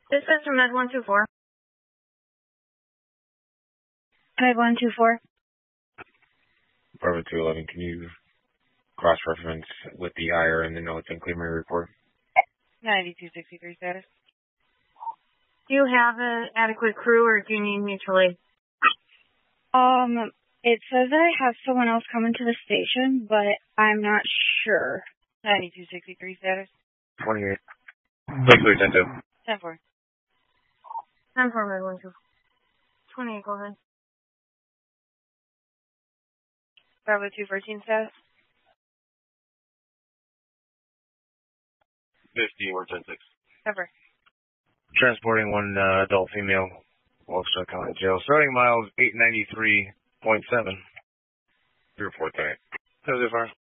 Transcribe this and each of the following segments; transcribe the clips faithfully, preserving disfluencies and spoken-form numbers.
This is from Med one two four. Med one two four. Bravo two eleven, can you cross-reference with the I R and the notes and claim your report? ninety-two sixty-three status. Do you have an adequate crew or do you need mutual aid? Um, it says that I have someone else coming to the station, but I'm not sure. ninety-two sixty-three status. twenty-eight. Lake Louis ten two. ten four. ten four, Med one two four. twenty-eight, go ahead. Bravo two fourteen status. fifty, we're ten six. ten four. Transporting one uh, adult female, Wolfstock County Jail. Starting miles eight ninety-three point seven. Your report tonight. How's it far?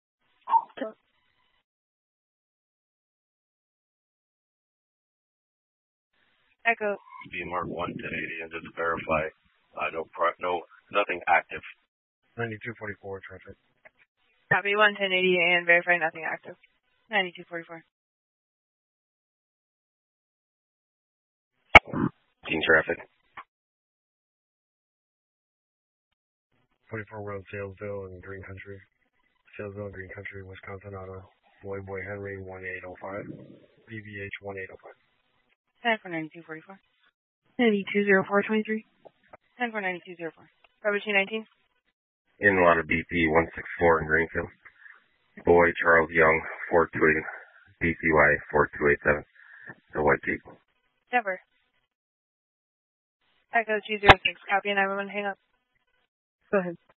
Echo. B Mark one ten eighty, and just to verify, uh, no, pro- no, nothing active. ninety-two forty-four traffic. Copy one ten eighty and verify nothing active. ninety-two forty-four. Team traffic. twenty-four Road, Salesville and Green Country. Salesville and Green Country, Wisconsin Auto. Boy Boy Henry one eight oh five. B B H one eight oh five. ten four ninety-two forty-four. ninety-two oh four twenty-three. ten four ninety-two oh four. Bravo two nineteen. In a lot of B P one six four in Greenfield. Boy Charles Young, four two eight, B C Y four two eight seven. The white Jeep. Denver. Echo two zero six. Copy nine one one. Hang up. Go ahead.